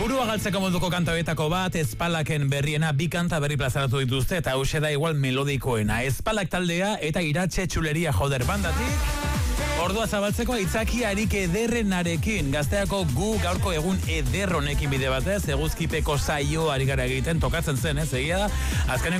Burua galtzeko moduko kantaoetako bat, Espalaken berriena, 2 kanta berri plazaratu dituzte, eta hause da igual melodikoena. Espalak taldea eta Iratxe Txuleria Joder bandatik. Ordua zabaltzeko aitzaki harik ederrenarekin. Gazteako gu gaurko egun ederronekin bide batez, eguzkipeko saio ari gara egiten, tokatzen zen, egia da. Azkeneko